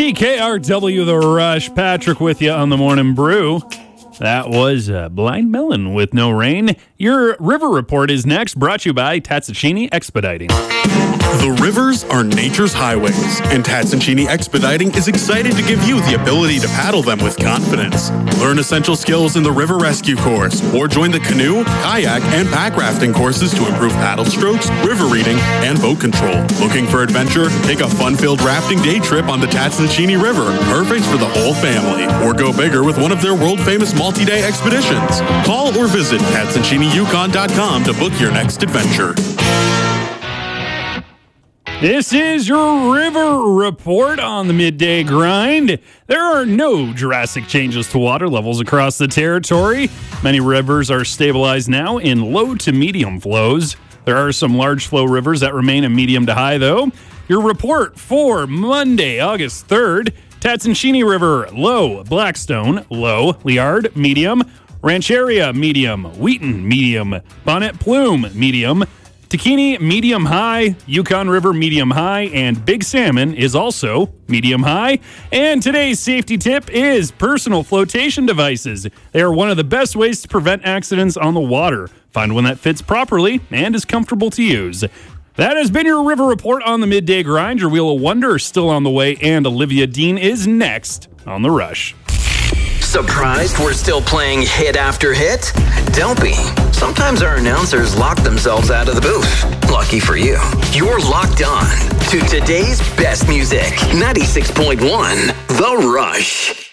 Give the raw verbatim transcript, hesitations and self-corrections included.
T K R W The Rush. Patrick with you on the Morning Brew. That was uh, Blind Melon with No Rain. Your River Report is next, brought to you by Tatsuchini Expediting. The rivers are nature's highways, and Tatsuchini Expediting is excited to give you the ability to paddle them with confidence. Learn essential skills in the River Rescue course, or join the canoe, kayak, and pack rafting courses to improve paddle strokes, river reading, and boat control. Looking for adventure? Take a fun-filled rafting day trip on the Tatsuchini River, perfect for the whole family. Or go bigger with one of their world-famous multi-day expeditions. Call or visit Tatsuchini Yukon dot com to book your next adventure. This is your River Report on the Midday Grind. There are no drastic changes to water levels across the territory. Many rivers are stabilized now in low to medium flows. There are some large flow rivers that remain in medium to high, though. Your report for Monday, August third. Tatsuchini River, low. Blackstone, low. Liard, medium. Rancheria, medium. Wheaton, medium. Bonnet Plume, medium. Takini, medium high. Yukon River, medium high. And Big Salmon is also medium high. And today's safety tip is personal flotation devices. They are one of the best ways to prevent accidents on the water. Find one that fits properly and is comfortable to use. That has been your River Report on the Midday Grind. Your Wheel of Wonder is still on the way, and Olivia Dean is next on The Rush. Surprised we're still playing hit after hit? Don't be. Sometimes our announcers lock themselves out of the booth. Lucky for you. You're locked on to today's best music. ninety-six point one The Rush.